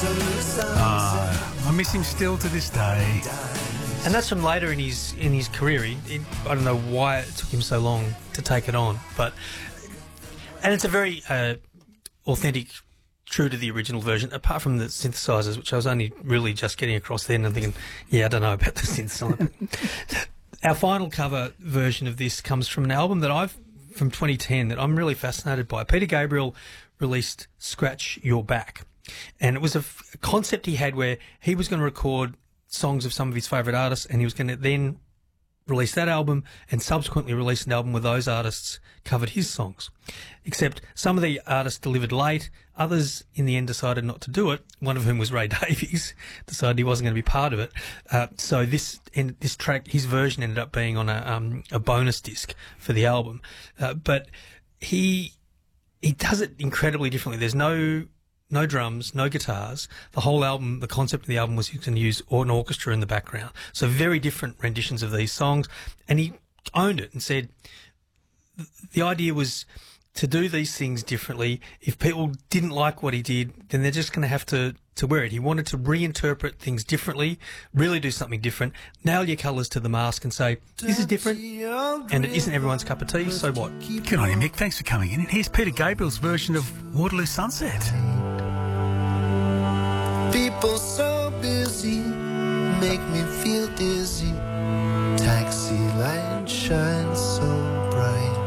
I miss him still to this day. And that's from later in his career. I don't know why it took him so long to take it on, and it's a very authentic, true to the original version, apart from the synthesizers, which I was only really just getting across then and thinking, I don't know about the synthesizer. Our final cover version of this comes from an album from 2010 that I'm really fascinated by. Peter Gabriel released Scratch Your Back, and it was a concept he had where he was going to record songs of some of his favourite artists, and he was going to then release that album and subsequently release an album where those artists covered his songs. Except some of the artists delivered late, others in the end decided not to do it, one of whom was Ray Davies, decided he wasn't going to be part of it. So this track, his version ended up being on a bonus disc for the album. But he does it incredibly differently. There's no drums, no guitars. The whole album, the concept of the album was he was going to use an orchestra in the background. So very different renditions of these songs. And he owned it and said the idea was to do these things differently. If people didn't like what he did, then they're just going to have to wear it. He wanted to reinterpret things differently, really do something different, nail your colours to the mask and say, this is different, and it isn't everyone's cup of tea, so what? Good on you, Mick. Thanks for coming in. And here's Peter Gabriel's version of Waterloo Sunset. People so busy make me feel dizzy. Taxi light shines so bright.